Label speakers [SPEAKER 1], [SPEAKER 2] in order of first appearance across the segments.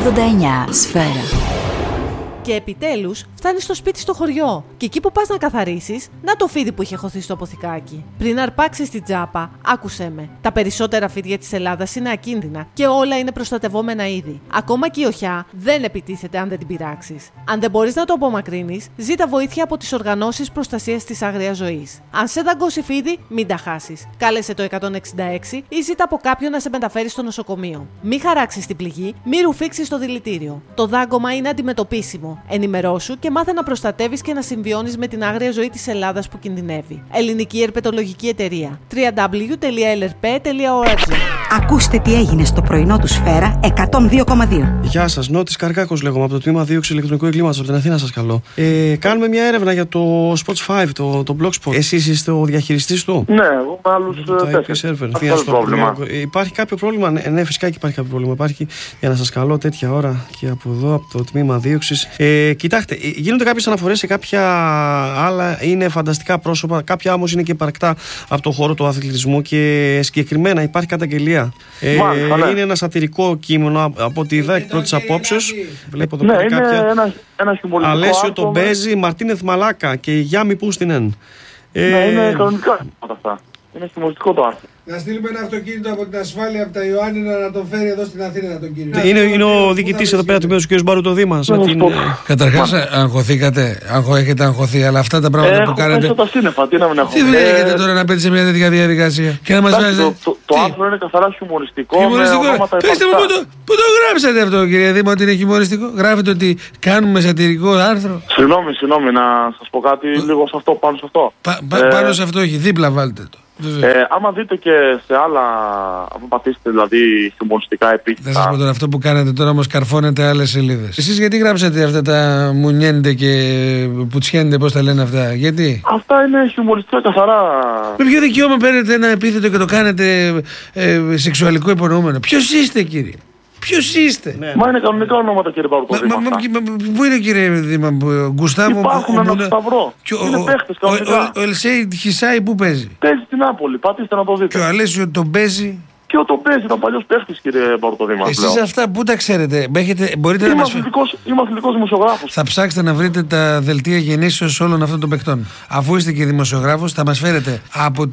[SPEAKER 1] 89 Σφαίρα.
[SPEAKER 2] Και επιτέλους φτάνεις στο σπίτι στο χωριό. Και εκεί που πας να καθαρίσεις, να το φίδι που είχε χωθεί στο αποθηκάκι. Πριν αρπάξεις την τζάπα, άκουσέ με. Τα περισσότερα φίδια της Ελλάδας είναι ακίνδυνα και όλα είναι προστατευόμενα είδη. Ακόμα και η οχιά δεν επιτίθεται αν δεν την πειράξεις. Αν δεν μπορείς να το απομακρύνεις, ζήτα βοήθεια από τις οργανώσεις προστασίας της άγριας ζωής. Αν σε δαγκώσει φίδι, μην τα χάσεις. Κάλεσε το 166 ή ζήτα από κάποιον να σε μεταφέρει στο νοσοκομείο. Μην χαράξεις την πληγή, μην ρουφήξεις το δηλητήριο. Το δάγκωμα είναι αντιμετωπίσιμο. Ενημερώσου και μάθε να προστατεύεις και να συμβιώνεις με την άγρια ζωή της Ελλάδας που κινδυνεύει. Ελληνική Ερπετολογική Εταιρεία. www.lrp.org.
[SPEAKER 3] Ακούστε τι έγινε στο πρωινό του Σφαίρα 102,2.
[SPEAKER 4] Γεια σας, Νότης Καρκάκος λέγομαι από το τμήμα Δίωξη Ηλεκτρονικού Εγκλήματος από την Αθήνα, σας καλώ. Κάνουμε μια έρευνα για το Spots 5, το Blogspot. Εσείς είστε ο διαχειριστής του?
[SPEAKER 5] Ναι, εγώ με άλλους 4.
[SPEAKER 4] πρόβλημα. Υπάρχει κάποιο πρόβλημα? Ναι, φυσικά και υπάρχει κάποιο πρόβλημα. Υπάρχει, για να σας καλώ τέτοια ώρα και από εδώ, από το τμήμα Δίωξης. Κοιτάξτε, γίνονται κάποιες αναφορές σε κάποια άλλα, είναι φανταστικά πρόσωπα, κάποια όμως είναι και υπαρκτά από το χώρο του αθλητισμού και συγκεκριμένα υπάρχει καταγγελία. Είναι ένα σατυρικό κείμενο από τη ιδέα εκ πρώτης απόψεως. Βλέπω εδώ πέρα κάποια.
[SPEAKER 5] Ένα χιουμοριστικό
[SPEAKER 4] Αλέσιο τον Μπέζη, Μαρτίνεθ Μαλάκα και Γιάμι Πούστινεν.
[SPEAKER 5] Ναι, είναι κανονικά αυτά. Είναι χιουμοριστικό το άρθρο.
[SPEAKER 6] Να στείλουμε ένα αυτοκίνητο από την ασφάλεια από τα Ιωάννινα να τον φέρει εδώ στην Αθήνα τον κύριο.
[SPEAKER 4] Είναι ο διοικητής εδώ πέρα του μέρους, ο κ. Μπαρούτο Δήμας.
[SPEAKER 7] Καταρχάς, αγχωθήκατε, έχετε αγχωθεί, αλλά αυτά τα πράγματα που κάνετε.
[SPEAKER 5] Έχω τα σύννεφα, τι να μην έχω.
[SPEAKER 7] Τι βλέπετε τώρα να παίρνετε σε μια τέτοια διαδικασία και να μας βάζετε.
[SPEAKER 5] Το άρθρο είναι καθαρά χιουμοριστικό.
[SPEAKER 7] Πετε μου, πού το γράψατε αυτό, κύριε Δήμα, ότι είναι χιουμοριστικό? Γράφετε ότι κάνουμε σατυρικό άρθρο.
[SPEAKER 5] Συγγνώμη, να σας πω κάτι λίγο σε αυτό, πάνω σε αυτό.
[SPEAKER 7] Πάνω σε αυτό, όχι, δίπλα βάλτε το.
[SPEAKER 5] Άμα δείτε και σε άλλα, αν πατήσετε δηλαδή χιουμοριστικά επίθετα.
[SPEAKER 7] Θα σας πω τώρα, αυτό που κάνετε τώρα όμως καρφώνετε άλλες σελίδες. Εσείς γιατί γράψατε αυτά τα μουνιέντε και πουτσιέντε, πώς τα λένε αυτά, γιατί?
[SPEAKER 5] Αυτά είναι χιουμοριστικά καθαρά.
[SPEAKER 7] Με ποιο δικαίωμα παίρνετε ένα επίθετο και το κάνετε σεξουαλικό υπονοούμενο? Ποιος είστε, κύριε? Ποιος είστε?
[SPEAKER 5] Ναι. Μα είναι κανονικά ονόματα, κύριε Παρουτοδήμα.
[SPEAKER 7] Πού είναι, κύριε Δήμα? Γκουστάβο?
[SPEAKER 5] Υπάρχουν ένα Σταυρό. Είναι παίχτες κανονικά.
[SPEAKER 7] Ο Ελσέι Χισάι πού παίζει?
[SPEAKER 5] Παίζει στην Νάπολη, πατήστε να το δείτε.
[SPEAKER 7] Και ο Αλέσιο τον παίζει?
[SPEAKER 5] Και ο τον παίζει, ήταν παλιός παίχτης, κύριε Παρουτοδήμα.
[SPEAKER 7] Εσείς αυτά πού τα ξέρετε? Μπορείτε να μας...
[SPEAKER 5] Είμαι αθλητικός δημοσιογράφος.
[SPEAKER 7] Θα ψάξετε να βρείτε τα δελτία γεννήσεως όλων αυτών των παιχτών. Αφού είστε και δημοσιογράφος, θα μας φέρετε από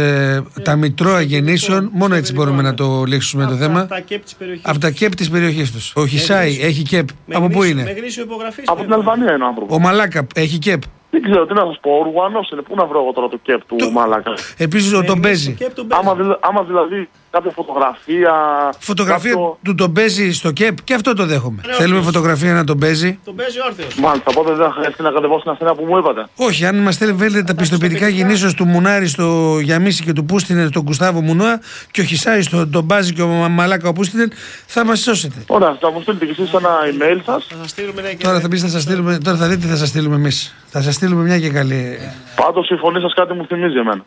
[SPEAKER 7] τα μητρώα γεννήσεων. Μόνο έτσι μπορούμε να το λήξουμε το θέμα. Από τα ΚΕΠ της περιοχής τους. Ο Χισάι έχει ΚΕΠ. Από πού είναι?
[SPEAKER 5] Από την Αλβανία είναι ο άνθρωπος.
[SPEAKER 7] Ο Μαλάκα έχει ΚΕΠ.
[SPEAKER 5] Δεν ξέρω τι να σας πω, ο Ουρουγανός είναι. Πού να βρω εγώ τώρα το ΚΕΠ του Μαλάκα?
[SPEAKER 7] Επίσης ο Τομπέζη.
[SPEAKER 5] Άμα δηλαδή κάποια φωτογραφία.
[SPEAKER 7] Φωτογραφία του Τομπέζη στο ΚΕΠ, και αυτό το δέχομαι. Θέλουμε φωτογραφία να τον παίζει.
[SPEAKER 2] Τον παίζει όρθιος.
[SPEAKER 5] Μάλιστα, οπότε δεν θα χρειαστεί να κατεβώ στην Αθήνα που μου είπατε.
[SPEAKER 7] Όχι, αν μας θέλετε τα πιστοποιητικά γεννήσεως του Μουνάρη στο Γιαμίση και του Πούστινερ, τον Γκουστάβο Μουνούα, και ο Χισάι στον Τομπάζη και ο Μαλάκα ο Πούστινερ, θα μας σώσετε.
[SPEAKER 5] Ωραία, θα μου στείλετε και εσείς ένα email σας.
[SPEAKER 7] Τώρα θα πεις θα σας στείλουμε, τώρα θα δείτε τι θα σας στείλουμε εμείς. Θα σας στείλουμε μια και καλή.
[SPEAKER 5] Πάντως η φωνή σας κάτι μου θυμίζει εμένα.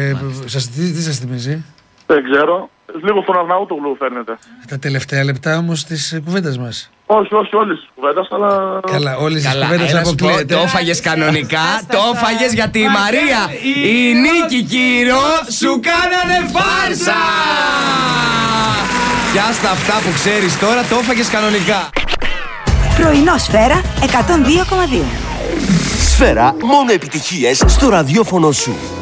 [SPEAKER 7] Τι σας θυμίζει?
[SPEAKER 5] Δεν ξέρω. Λίγο στον Αρναούτογλου φέρνετε.
[SPEAKER 7] Τα τελευταία λεπτά όμως της κουβέντας μας.
[SPEAKER 5] Όχι όλες τις κουβέντας, αλλά...
[SPEAKER 7] Καλά, όλες τις κουβέντες αποκλείεται.
[SPEAKER 8] Το έφαγες κανονικά, το έφαγες γιατί η Μαρία, η Νίκη Κύρο σου κάνανε φάρσα! Κι άστα αυτά που ξέρεις τώρα, το έφαγες κανονικά.
[SPEAKER 3] Πρωινό Σφαίρα 102,2.
[SPEAKER 9] Σφαίρα, μόνο επιτυχίες στο ραδιόφωνο σου.